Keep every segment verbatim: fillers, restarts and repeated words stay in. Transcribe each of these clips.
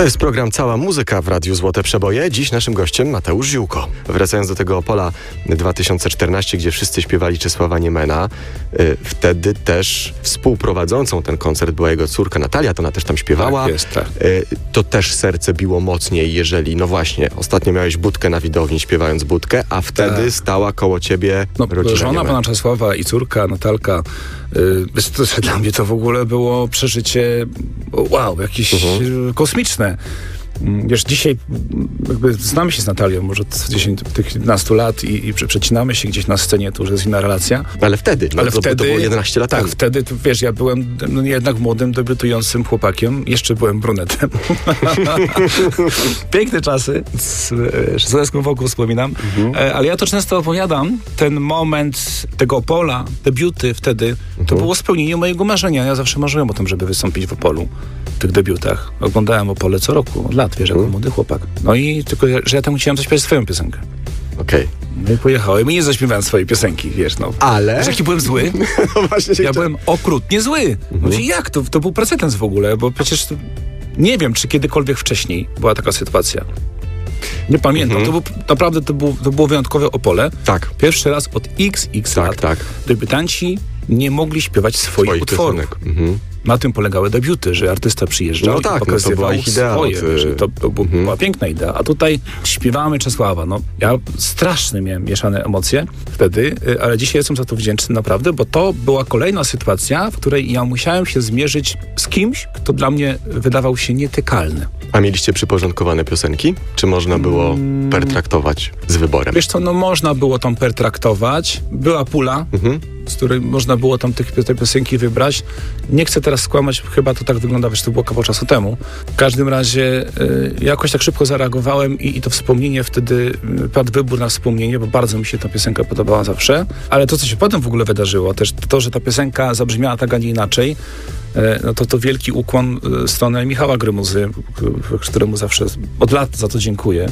To jest program Cała Muzyka w Radiu Złote Przeboje. Dziś naszym gościem Mateusz Ziółko. Wracając do tego Opola dwa tysiące czternastego, gdzie wszyscy śpiewali Czesława Niemena, y, wtedy też współprowadzącą ten koncert była jego córka Natalia, to ona też tam śpiewała. Tak jest, tak. Y, to też serce biło mocniej, jeżeli, no właśnie, ostatnio miałeś Budkę na widowni śpiewając Budkę, a wtedy tak. stała koło ciebie no, rodzina żona Niemena. pana Czesława i córka Natalka. Yy, to, dla mnie to w ogóle było przeżycie wow, jakieś mhm. kosmiczne. Wiesz, dzisiaj jakby znamy się z Natalią może od dziesięciu, tych jedenastu lat i, i przecinamy się gdzieś na scenie, to już jest inna relacja. Ale wtedy, no Ale to, wtedy, to było jedenaście lat Tak, temu. wtedy, to, wiesz, ja byłem no, jednak młodym, debiutującym chłopakiem, jeszcze byłem brunetem. Piękne czasy, z, z łezką wokół wspominam, mhm. ale ja to często opowiadam, ten moment tego Opola, debiuty wtedy, mhm. to było spełnienie mojego marzenia. Ja zawsze marzyłem o tym, żeby wystąpić w Opolu, w tych debiutach. Oglądałem Opole co roku, od lat, wiesz, jako hmm. młody chłopak. No i tylko, że ja tam chciałem zaśpiewać swoją piosenkę. Okej. Okay. No i pojechałem i nie zaśpiewałem swojej piosenki, wiesz, no. Ale? Wiesz, jaki byłem zły? No właśnie się ja chciałem... byłem okrutnie zły. Mhm. Mówię, jak to? To był precedens w ogóle, bo przecież to... nie wiem, czy kiedykolwiek wcześniej była taka sytuacja. Nie pamiętam. Mhm. To był, naprawdę to, był, to było wyjątkowe Opole. Tak. Pierwszy raz od iks iks tak, lat tak. debiutanci nie mogli śpiewać swoich, swoich utworów. Mhm. Na tym polegały debiuty, że artysta przyjeżdżał no i tak, pokazywał no to była ich idea swoje, od... że to, to była mhm. piękna idea. A tutaj śpiewamy Czesława. No, ja strasznie miałem mieszane emocje wtedy, ale dzisiaj jestem za to wdzięczny naprawdę, bo to była kolejna sytuacja, w której ja musiałem się zmierzyć z kimś, kto dla mnie wydawał się nietykalny. A mieliście przyporządkowane piosenki? Czy można było hmm. pertraktować z wyborem? Wiesz co, no można było tam pertraktować. Była pula, mhm. z której można było tam tych, te piosenki wybrać. Nie chcę teraz skłamać, chyba to tak wygląda, wiesz, to było kawał czasu temu. W każdym razie y, jakoś tak szybko zareagowałem i, i to wspomnienie wtedy, y, padł wybór na wspomnienie, bo bardzo mi się ta piosenka podobała zawsze. Ale to, co się potem w ogóle wydarzyło, też to, że ta piosenka zabrzmiała tak, a nie inaczej, no to to wielki ukłon w stronę Michała Grymuzy, któremu zawsze od lat za to dziękuję,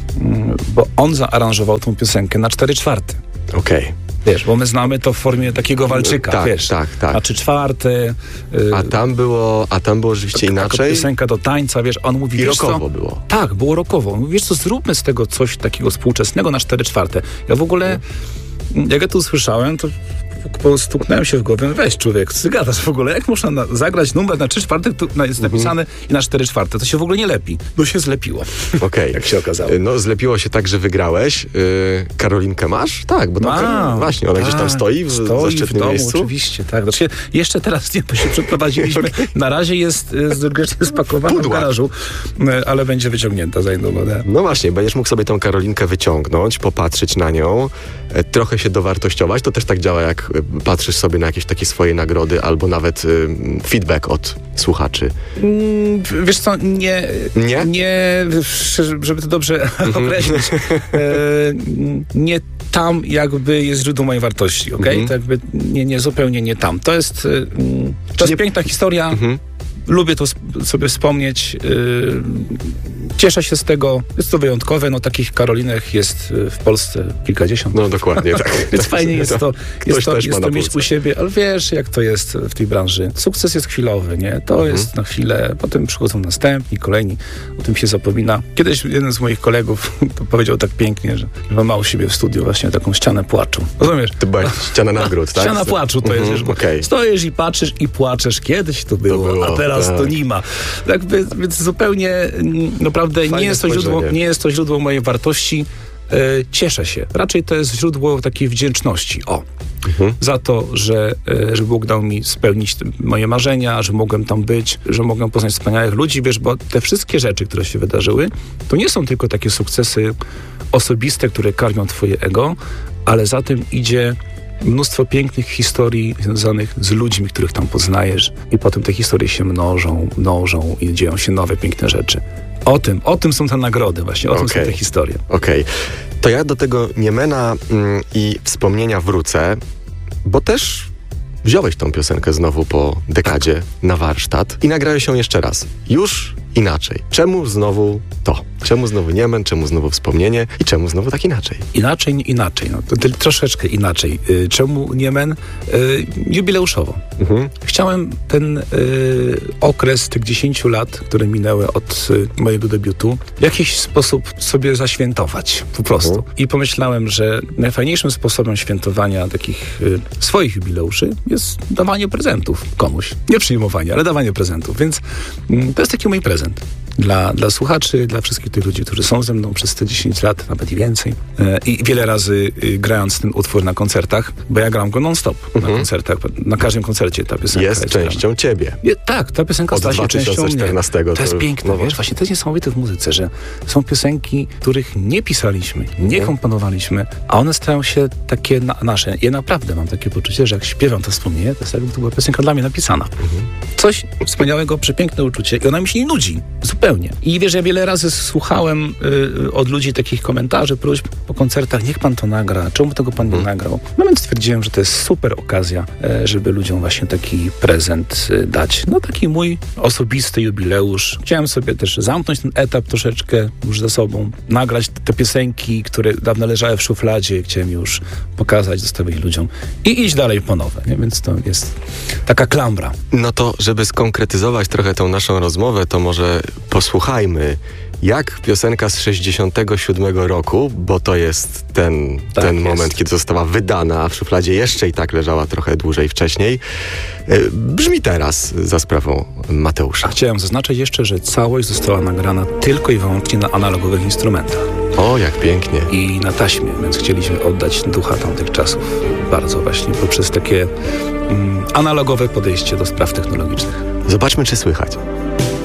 bo on zaaranżował tą piosenkę na cztery czwarte. Okej. Okay. Wiesz, bo my znamy to w formie takiego walczyka, tak, wiesz. Tak, tak. A trzy czwarte. A tam było, a tam było rzeczywiście taka inaczej? Piosenka do tańca, wiesz, on mówi, I wiesz rockowo co? było. Tak, było rockowo. Mówi, wiesz co, zróbmy z tego coś takiego współczesnego na cztery czwarte. Ja w ogóle, jak ja to usłyszałem, to stuknąłem się w głowę, weź człowiek, co ty gadasz w ogóle, jak można na, zagrać numer na trzy czwarte, tu na, jest napisane mm-hmm. i na cztery czwarte, to się w ogóle nie lepi. No się zlepiło. Okej. Okay. Jak się okazało. No zlepiło się tak, że wygrałeś. Yy, Karolinkę masz? Tak, bo tam, A, właśnie, ona tak, gdzieś tam stoi w stoi zaszczytnym w domu, miejscu. Oczywiście, tak. Znaczy, jeszcze teraz nie, to się przeprowadziliśmy. Okay. Na razie jest grzecznie spakowana w garażu, ale będzie wyciągnięta za niedługo. No właśnie, będziesz mógł sobie tą Karolinkę wyciągnąć, popatrzeć na nią, trochę się dowartościować. To też tak działa, jak patrzysz sobie na jakieś takie swoje nagrody, albo nawet y, feedback od słuchaczy. Mm, wiesz co, nie, nie, nie żeby to dobrze określić, e, nie tam jakby jest źródło mojej wartości, okej? Okay? Mm-hmm. To jakby nie, nie, zupełnie nie tam. To jest, y, to jest nie... piękna historia. Mm-hmm. Lubię to sp- sobie wspomnieć. Yy, cieszę się z tego. Jest to wyjątkowe. No takich Karolinek jest w Polsce kilkadziesiąt. No dokładnie, tak. Więc fajnie jest to, jest to, jest to mieć półce. u siebie, ale wiesz, jak to jest w tej branży. Sukces jest chwilowy, nie? To mhm. jest na chwilę, potem przychodzą następni, kolejni. O tym się zapomina. Kiedyś jeden z moich kolegów to powiedział tak pięknie, że ma u siebie w studiu właśnie taką ścianę płaczu. Rozumiesz? To była ściana nagród, tak? Ściana płaczu to mhm, jest, wiesz, okay. Stoisz i patrzysz i płaczesz. Kiedyś to było, to było a teraz tak. to nie ma. Tak, więc zupełnie naprawdę nie jest, to źródło, nie jest to źródło mojej wartości. E, cieszę się. Raczej to jest źródło takiej wdzięczności. O. Mhm. Za to, że, e, że Bóg dał mi spełnić moje marzenia, że mogłem tam być, że mogłem poznać wspaniałych ludzi, wiesz, bo te wszystkie rzeczy, które się wydarzyły, to nie są tylko takie sukcesy osobiste, które karmią twoje ego, ale za tym idzie mnóstwo pięknych historii związanych z ludźmi, których tam poznajesz i potem te historie się mnożą, mnożą i dzieją się nowe, piękne rzeczy. O tym, o tym są te nagrody właśnie, o okay. tym są te historie. Okej. Okay. To ja do tego Niemena mm, i wspomnienia wrócę, bo też wziąłeś tą piosenkę znowu po dekadzie tak. na warsztat i nagrałeś ją jeszcze raz. Już inaczej. Czemu znowu to? Czemu znowu Niemen, czemu znowu wspomnienie i czemu znowu tak inaczej? Inaczej, inaczej. No, to troszeczkę inaczej. Czemu Niemen? Jubileuszowo. Mhm. Chciałem ten y, okres tych dziesięciu lat, które minęły od y, mojego debiutu, w jakiś sposób sobie zaświętować. Po prostu. Mhm. I pomyślałem, że najfajniejszym sposobem świętowania takich y, swoich jubileuszy jest dawanie prezentów komuś. Nie przyjmowanie, ale dawanie prezentów. Więc y, to jest taki mój prezent. Dla, dla słuchaczy, dla wszystkich tych ludzi, którzy są ze mną przez te dziesięć lat, nawet i więcej. E, I wiele razy y, grając ten utwór na koncertach, bo ja gram go non-stop mhm. na koncertach. Na każdym koncercie ta piosenka jest, jest częścią grana. Ciebie. Je, tak, ta piosenka stała się częścią mnie. To, to jest piękne, no wiesz, właśnie to jest niesamowite w muzyce, że są piosenki, których nie pisaliśmy, nie mhm. komponowaliśmy, a one stają się takie na, nasze. Ja naprawdę mam takie poczucie, że jak śpiewam to wspomnienie, to jest jakby to była piosenka dla mnie napisana. Mhm. Coś wspaniałego, przepiękne uczucie i ona mi się nie nudzi. Zupełnie. I wiesz, ja wiele razy słuchałem y, od ludzi takich komentarzy, próśb po koncertach, niech pan to nagra, czemu tego pan nie hmm. nagrał? No więc stwierdziłem, że to jest super okazja, y, żeby ludziom właśnie taki prezent y, dać. No taki mój osobisty jubileusz. Chciałem sobie też zamknąć ten etap troszeczkę już za sobą, nagrać te piosenki, które dawno leżały w szufladzie, chciałem już pokazać, zostawić ludziom i iść dalej po nowe. Nie? Więc to jest taka klambra. No to, żeby skonkretyzować trochę tą naszą rozmowę, to może posłuchajmy, jak piosenka z sześćdziesiątego siódmego roku, bo to jest ten, tak ten jest. moment, kiedy została wydana, a w szufladzie jeszcze i tak leżała trochę dłużej wcześniej, brzmi teraz za sprawą Mateusza. Chciałem zaznaczyć jeszcze, że całość została nagrana tylko i wyłącznie na analogowych instrumentach. O, jak pięknie. I na taśmie, więc chcieliśmy oddać ducha tamtych czasów bardzo właśnie poprzez takie mm, analogowe podejście do spraw technologicznych. Zobaczmy, czy słychać.